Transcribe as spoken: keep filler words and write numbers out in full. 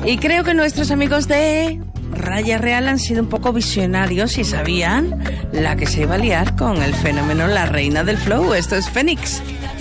Y creo que nuestros amigos de Raya Real han sido un poco visionarios y sabían la que se iba a liar con el fenómeno La Reina del Flow. Esto es Fénix.